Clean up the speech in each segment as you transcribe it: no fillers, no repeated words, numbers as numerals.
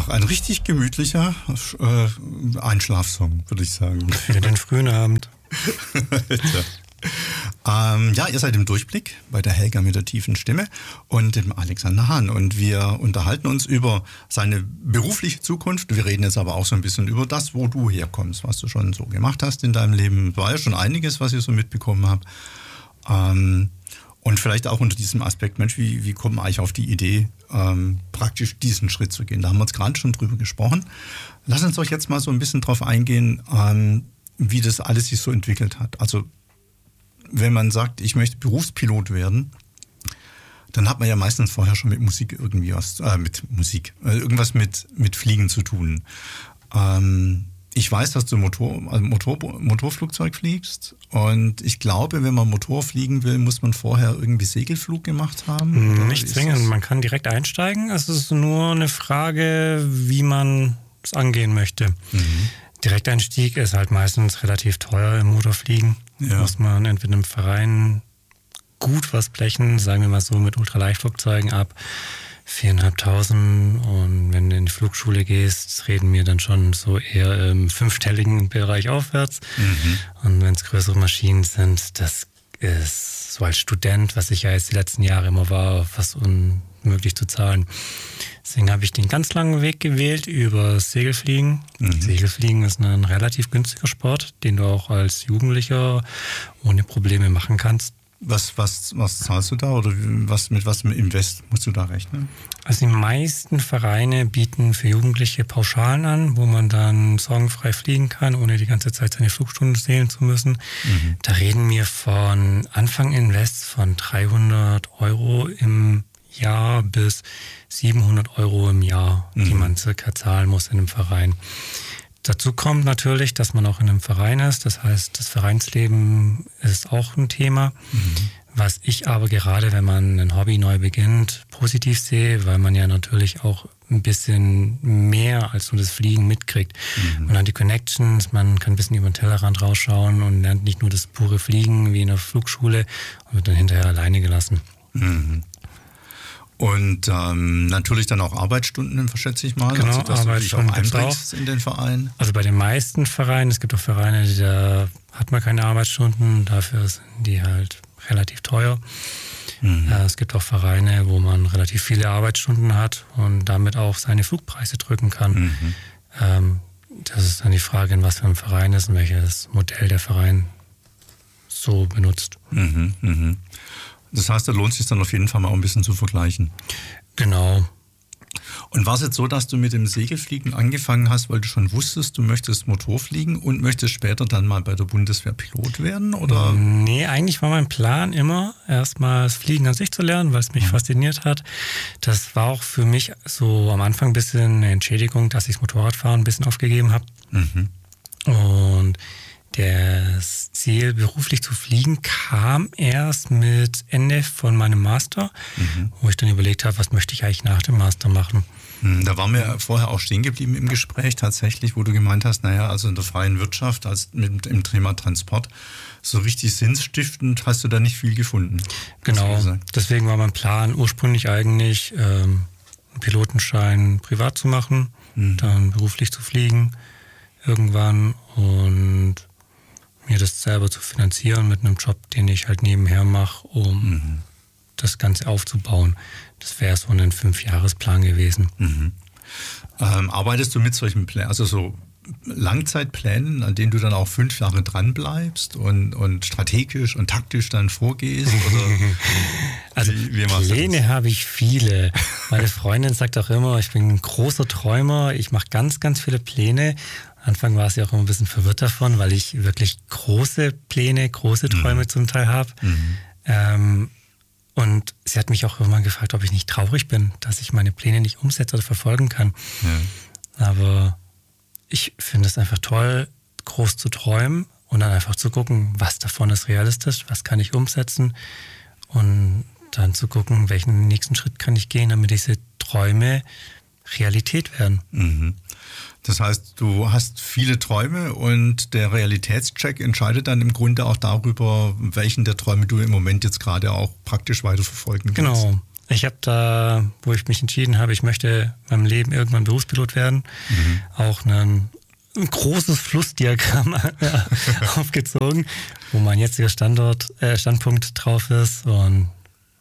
ein richtig gemütlicher Einschlafsong, würde ich sagen. Für den frühen Abend. Ja, ihr seid im Durchblick bei der Helga mit der tiefen Stimme und dem Alexander Hahn. Und wir unterhalten uns über seine berufliche Zukunft. Wir reden jetzt aber auch so ein bisschen über das, wo du herkommst, was du schon so gemacht hast in deinem Leben. War ja schon einiges, was ich so mitbekommen habe. Und vielleicht auch unter diesem Aspekt, Mensch, wie kommt man eigentlich auf die Idee, praktisch diesen Schritt zu gehen? Da haben wir uns gerade schon drüber gesprochen. Lass uns doch jetzt mal so ein bisschen drauf eingehen, wie das alles sich so entwickelt hat. Also wenn man sagt, ich möchte Berufspilot werden, dann hat man ja meistens vorher schon mit Musik irgendwie irgendwas mit Fliegen zu tun. Ich weiß, dass du Motorflugzeug fliegst und ich glaube, wenn man Motor fliegen will, muss man vorher irgendwie Segelflug gemacht haben. Nicht zwingend, man kann direkt einsteigen. Es ist nur eine Frage, wie man es angehen möchte. Mhm. Direkteinstieg ist halt meistens relativ teuer im Motorfliegen. Ja. Muss man entweder im Verein gut was blechen, sagen wir mal so mit Ultraleichtflugzeugen ab 4.500 und wenn du in die Flugschule gehst, reden wir dann schon so eher im 5-stelligen Bereich aufwärts. Mhm. Und wenn es größere Maschinen sind, das ist so als Student, was ich ja jetzt die letzten Jahre immer war, fast unmöglich zu zahlen. Deswegen habe ich den ganz langen Weg gewählt über Segelfliegen. Mhm. Segelfliegen ist ein relativ günstiger Sport, den du auch als Jugendlicher ohne Probleme machen kannst. Was zahlst du da oder mit was im Invest musst du da rechnen? Also die meisten Vereine bieten für Jugendliche Pauschalen an, wo man dann sorgenfrei fliegen kann, ohne die ganze Zeit seine Flugstunden zählen zu müssen. Mhm. Da reden wir von Anfang Invest von 300 € im Jahr bis 700 € im Jahr, die man circa zahlen muss in einem Verein. Dazu kommt natürlich, dass man auch in einem Verein ist. Das heißt, das Vereinsleben ist auch ein Thema. Mhm. Was ich aber gerade, wenn man ein Hobby neu beginnt, positiv sehe, weil man ja natürlich auch ein bisschen mehr als nur das Fliegen mitkriegt. Mhm. Man hat die Connections, man kann ein bisschen über den Tellerrand rausschauen und lernt nicht nur das pure Fliegen wie in der Flugschule und wird dann hinterher alleine gelassen. Mhm. Und natürlich dann auch Arbeitsstunden, schätze ich mal. Genau, also, dass Arbeitsstunden du dich auch einbringst in den Verein. Also bei den meisten Vereinen, es gibt auch Vereine, da hat man keine Arbeitsstunden, dafür sind die halt relativ teuer. Mhm. Es gibt auch Vereine, wo man relativ viele Arbeitsstunden hat und damit auch seine Flugpreise drücken kann. Mhm. Das ist dann die Frage, in was für ein Verein ist und welches Modell der Verein so benutzt. Mhm, mhm. Das heißt, da lohnt es sich dann auf jeden Fall mal ein bisschen zu vergleichen. Genau. Und war es jetzt so, dass du mit dem Segelfliegen angefangen hast, weil du schon wusstest, du möchtest Motorfliegen und möchtest später dann mal bei der Bundeswehr Pilot werden? Oder? Nee, eigentlich war mein Plan immer, erstmal das Fliegen an sich zu lernen, weil es mich fasziniert hat. Das war auch für mich so am Anfang ein bisschen eine Entschädigung, dass ich das Motorradfahren ein bisschen aufgegeben habe. Mhm. Und das Ziel, beruflich zu fliegen, kam erst mit Ende von meinem Master, wo ich dann überlegt habe, was möchte ich eigentlich nach dem Master machen. Da waren wir vorher auch stehen geblieben im Gespräch tatsächlich, wo du gemeint hast, also in der freien Wirtschaft, im Thema Transport, so richtig sinnstiftend hast du da nicht viel gefunden. Genau, deswegen war mein Plan ursprünglich eigentlich, einen Pilotenschein privat zu machen, dann beruflich zu fliegen irgendwann und mir das selber zu finanzieren mit einem Job, den ich halt nebenher mache, um das Ganze aufzubauen. Das wäre so ein 5-Jahres-Plan gewesen. Mhm. Arbeitest du mit solchen Plänen, also so Langzeitplänen, an denen du dann auch 5 Jahre dran bleibst und strategisch und taktisch dann vorgehst? Oder also wie Pläne habe ich viele. Meine Freundin sagt auch immer, ich bin ein großer Träumer, ich mache ganz, ganz viele Pläne. Anfang war sie auch immer ein bisschen verwirrt davon, weil ich wirklich große Pläne, große Träume zum Teil habe. Und sie hat mich auch irgendwann gefragt, ob ich nicht traurig bin, dass ich meine Pläne nicht umsetze oder verfolgen kann. Ja. Aber ich finde es einfach toll, groß zu träumen und dann einfach zu gucken, was davon ist realistisch, was kann ich umsetzen und dann zu gucken, welchen nächsten Schritt kann ich gehen, damit diese Träume Realität werden. Mhm. Das heißt, du hast viele Träume und der Realitätscheck entscheidet dann im Grunde auch darüber, welchen der Träume du im Moment jetzt gerade auch praktisch weiterverfolgen kannst. Genau. Ich habe da, wo ich mich entschieden habe, ich möchte in meinem Leben irgendwann Berufspilot werden, auch ein großes Flussdiagramm aufgezogen, wo mein jetziger Standpunkt drauf ist und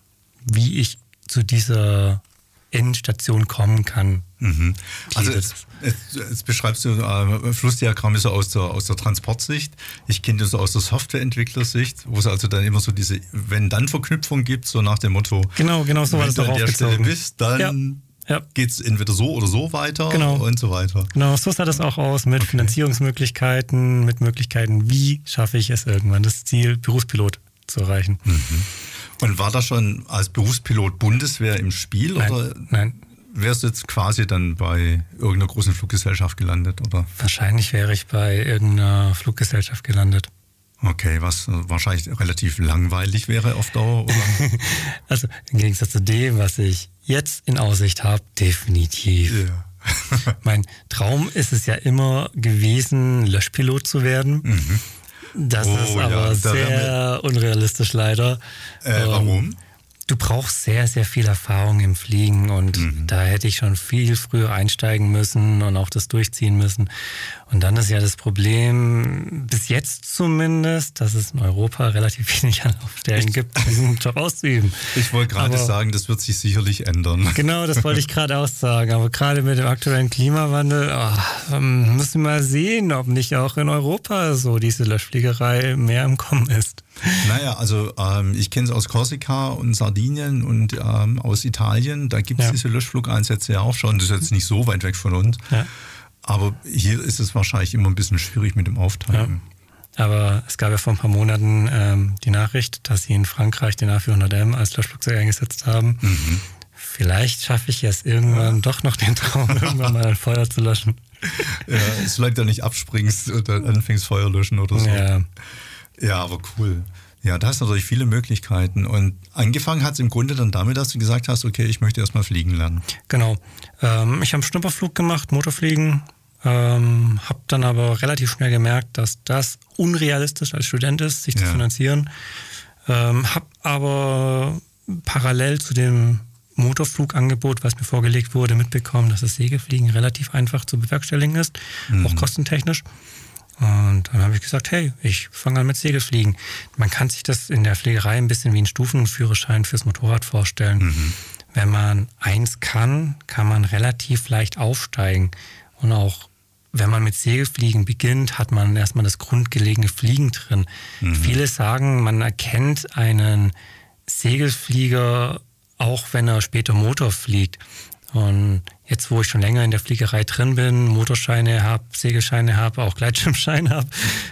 wie ich zu dieser Endstation kommen kann. Also jetzt beschreibst du Flussdiagramme so aus der Transportsicht. Ich kenne das aus der Softwareentwicklersicht, wo es also dann immer so diese Wenn-Dann-Verknüpfung gibt, so nach dem Motto, genau so war das auch aufgezogen. Wenn du an der Stelle bist, dann geht es entweder so oder so weiter und so weiter. Genau, so sah das auch aus mit Finanzierungsmöglichkeiten, mit Möglichkeiten, wie schaffe ich es irgendwann, das Ziel Berufspilot zu erreichen. Und war da schon als Berufspilot Bundeswehr im Spiel? Nein. Wärst du jetzt quasi dann bei irgendeiner großen Fluggesellschaft gelandet, oder? Wahrscheinlich wäre ich bei irgendeiner Fluggesellschaft gelandet. Okay, was wahrscheinlich relativ langweilig wäre auf Dauer, oder? Also im Gegensatz zu dem, was ich jetzt in Aussicht habe, definitiv. Ja. Mein Traum ist es ja immer gewesen, Löschpilot zu werden. Das ist aber sehr unrealistisch leider. Warum? Du brauchst sehr, sehr viel Erfahrung im Fliegen und da hätte ich schon viel früher einsteigen müssen und auch das durchziehen müssen. Und dann ist ja das Problem, bis jetzt zumindest, dass es in Europa relativ wenig Anlaufstellen gibt, diesen Job auszuüben. Ich wollte gerade sagen, das wird sich sicherlich ändern. Genau, das wollte ich gerade auch sagen. Aber gerade mit dem aktuellen Klimawandel müssen wir mal sehen, ob nicht auch in Europa so diese Löschfliegerei mehr im Kommen ist. Naja, also ich kenne es aus Korsika und Sardinien und aus Italien. Da gibt es diese Löschflugeinsätze ja auch schon. Das ist jetzt nicht so weit weg von uns. Ja. Aber hier ist es wahrscheinlich immer ein bisschen schwierig mit dem Aufteilen. Ja. Aber es gab ja vor ein paar Monaten die Nachricht, dass sie in Frankreich den A400M als Löschflugzeug eingesetzt haben. Vielleicht schaffe ich es irgendwann doch noch den Traum, irgendwann mal ein Feuer zu löschen. Ja, solange du nicht abspringst und dann anfängst Feuer löschen oder so. Ja, aber cool. Ja, da hast du natürlich viele Möglichkeiten. Und angefangen hat es im Grunde dann damit, dass du gesagt hast, okay, ich möchte erstmal fliegen lernen. Genau. Ich habe einen Schnupperflug gemacht, Motorfliegen. Habe dann aber relativ schnell gemerkt, dass das unrealistisch als Student ist, sich zu finanzieren. Habe aber parallel zu dem Motorflugangebot, was mir vorgelegt wurde, mitbekommen, dass das Segelfliegen relativ einfach zu bewerkstelligen ist, auch kostentechnisch. Und dann habe ich gesagt, hey, ich fange an mit Segelfliegen. Man kann sich das in der Fliegerei ein bisschen wie einen Stufenführerschein fürs Motorrad vorstellen. Wenn man eins kann, kann man relativ leicht aufsteigen. Und auch wenn man mit Segelfliegen beginnt, hat man erstmal das grundgelegene Fliegen drin. Viele sagen, man erkennt einen Segelflieger auch, wenn er später Motor fliegt. Und jetzt, wo ich schon länger in der Fliegerei drin bin, Motorscheine habe, Segelscheine habe, auch Gleitschirmscheine habe,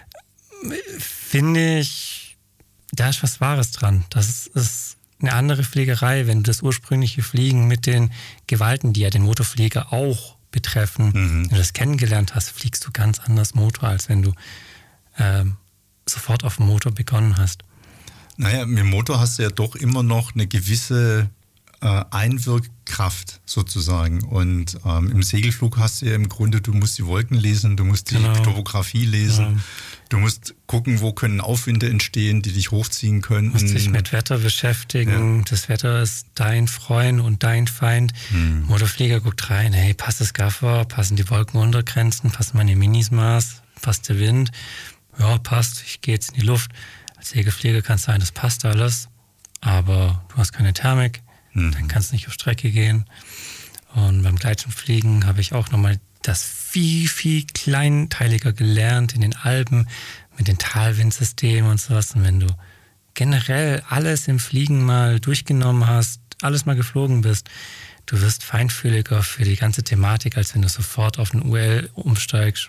finde ich, da ist was Wahres dran. Das ist eine andere Fliegerei, wenn du das ursprüngliche Fliegen mit den Gewalten, die ja den Motorflieger auch betreffen, wenn du das kennengelernt hast, fliegst du ganz anders Motor, als wenn du sofort auf dem Motor begonnen hast. Naja, mit dem Motor hast du ja doch immer noch eine gewisse Einwirkkraft sozusagen. Und im Segelflug hast du ja im Grunde, du musst die Wolken lesen, du musst die Topografie lesen, du musst gucken, wo können Aufwinde entstehen, die dich hochziehen können. Du musst dich mit Wetter beschäftigen. Ja. Das Wetter ist dein Freund und dein Feind. Motorflieger guckt rein, hey, passt das Gaffer, passen die Wolkenuntergrenzen, passen meine Minismaß, passt der Wind? Ja, passt, ich gehe jetzt in die Luft. Als Segelflieger kann es sein, das passt alles, aber du hast keine Thermik. Dann kannst du nicht auf Strecke gehen. Und beim Gleitschirmfliegen habe ich auch nochmal das viel, viel kleinteiliger gelernt in den Alpen mit den Talwindsystemen und sowas. Und wenn du generell alles im Fliegen mal durchgenommen hast, alles mal geflogen bist, du wirst feinfühliger für die ganze Thematik, als wenn du sofort auf den UL umsteigst.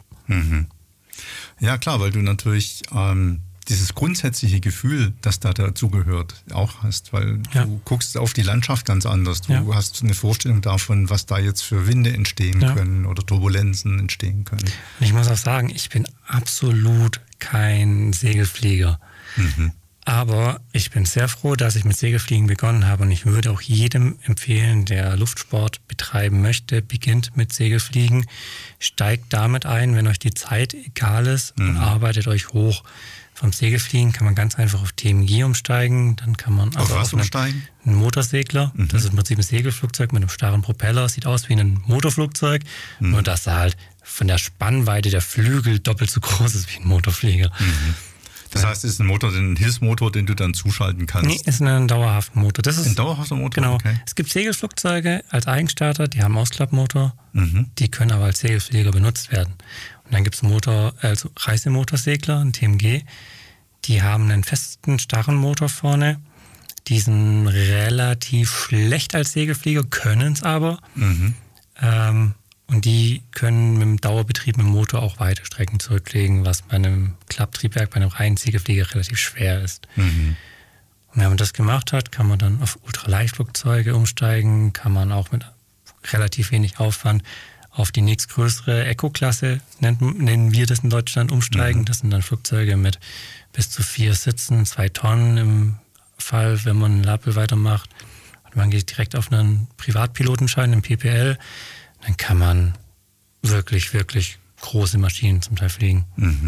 Ja klar, weil du natürlich dieses grundsätzliche Gefühl, das da dazugehört, auch hast, weil du guckst auf die Landschaft ganz anders. Du hast eine Vorstellung davon, was da jetzt für Winde entstehen können oder Turbulenzen entstehen können. Und ich muss auch sagen, ich bin absolut kein Segelflieger. Aber ich bin sehr froh, dass ich mit Segelfliegen begonnen habe und ich würde auch jedem empfehlen, der Luftsport betreiben möchte, beginnt mit Segelfliegen, steigt damit ein, wenn euch die Zeit egal ist und arbeitet euch hoch. vom Segelfliegen kann man ganz einfach auf TMG umsteigen. Dann kann man auf was umsteigen? Einen Motorsegler. Das ist im Prinzip ein Segelflugzeug mit einem starren Propeller. Sieht aus wie ein Motorflugzeug. Nur dass er halt von der Spannweite der Flügel doppelt so groß ist wie ein Motorflieger. Das heißt, es ist ein Hilfsmotor, den du dann zuschalten kannst? Nee, ist ein dauerhafter Motor. Das ist ein dauerhafter Motor? Genau. Okay. Es gibt Segelflugzeuge als Eigenstarter, die haben einen Ausklappmotor. Die können aber als Segelflieger benutzt werden. Und dann gibt es Reisemotorsegler, ein TMG. Die haben einen festen, starren Motor vorne. Die sind relativ schlecht als Segelflieger, können es aber. Und die können mit dem Dauerbetrieb mit dem Motor auch weite Strecken zurücklegen, was bei einem Klapptriebwerk, bei einem reinen Segelflieger relativ schwer ist. Und wenn man das gemacht hat, kann man dann auf Ultraleichtflugzeuge umsteigen, kann man auch mit relativ wenig Aufwand auf die nächstgrößere Eco-Klasse, nennen wir das in Deutschland, umsteigen. Das sind dann Flugzeuge mit bis zu 4 Sitzen, 2 Tonnen im Fall, wenn man einen Lapel weitermacht. Und man geht direkt auf einen Privatpilotenschein, einen PPL. Dann kann man wirklich, wirklich große Maschinen zum Teil fliegen.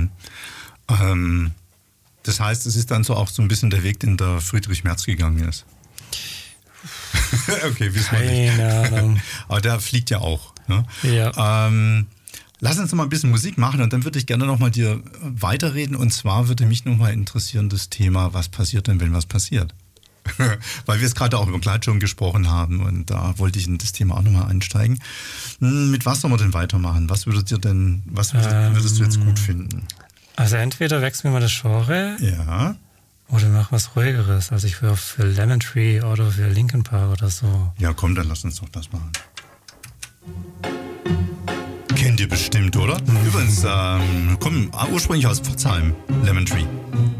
Das heißt, es ist dann so auch so ein bisschen der Weg, den der Friedrich Merz gegangen ist. Okay, wissen wir nicht. Keine Ahnung. Aber der fliegt ja auch. Ne? Ja. Lass uns noch mal ein bisschen Musik machen und dann würde ich gerne noch mal dir weiterreden. Und zwar würde mich noch mal interessieren das Thema, was passiert denn, wenn was passiert? Weil wir es gerade auch über Gleitschirm gesprochen haben und da wollte ich in das Thema auch noch mal einsteigen. Mit was soll man denn weitermachen? Was würdest du jetzt gut finden? Also entweder wechseln wir mal das Genre. Ja. Oder mach was Ruhigeres. Also ich wäre für Lemon Tree oder für Linkin Park oder so. Ja, komm, dann lass uns doch das machen. Kennt ihr bestimmt, oder? Übrigens, kommen ursprünglich aus Pforzheim, Lemon Tree.